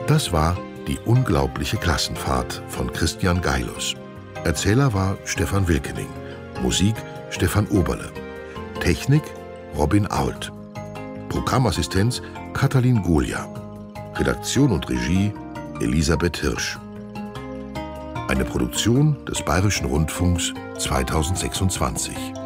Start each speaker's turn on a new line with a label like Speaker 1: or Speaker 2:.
Speaker 1: Das war Die unglaubliche Klassenfahrt von Christian Geilus. Erzähler war Stefan Wilkening. Musik Stefan Oberle. Technik Robin Ault. Programmassistenz Katalin Golia. Redaktion und Regie Elisabeth Hirsch. Eine Produktion des Bayerischen Rundfunks 2026.